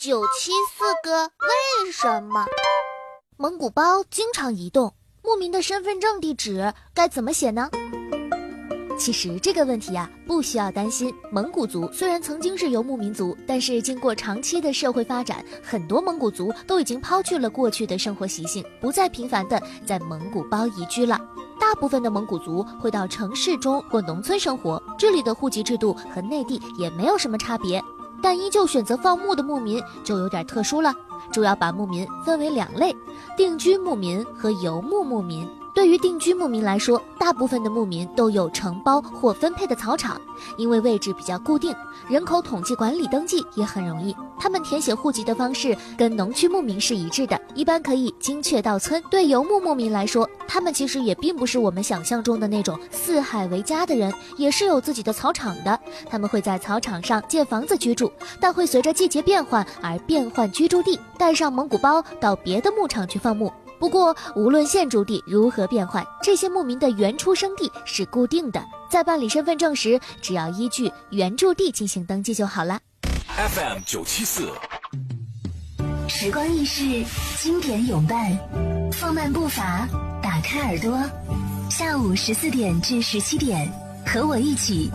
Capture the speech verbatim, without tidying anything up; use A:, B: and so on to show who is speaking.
A: 九七四个为什么？蒙古包经常移动，牧民的身份证地址该怎么写呢？其实这个问题呀、啊，不需要担心。蒙古族虽然曾经是游牧民族，但是经过长期的社会发展，很多蒙古族都已经抛去了过去的生活习性，不再频繁的在蒙古包移居了。大部分的蒙古族会到城市中或农村生活，这里的户籍制度和内地也没有什么差别。但依旧选择放牧的牧民就有点特殊了，主要把牧民分为两类：定居牧民和游牧牧民。对于定居牧民来说，大部分的牧民都有承包或分配的草场，因为位置比较固定，人口统计管理登记也很容易。他们填写户籍的方式跟农区牧民是一致的，一般可以精确到村。对游牧牧民来说，他们其实也并不是我们想象中的那种四海为家的人，也是有自己的草场的。他们会在草场上建房子居住，但会随着季节变换而变换居住地，带上蒙古包到别的牧场去放牧。不过无论现住地如何变换，这些牧民的原出生地是固定的，在办理身份证时只要依据原住地进行登记就好了。
B: F M 九七四，
C: 时光易逝，经典永伴，放慢步伐，打开耳朵，下午十四点至十七点，和我一起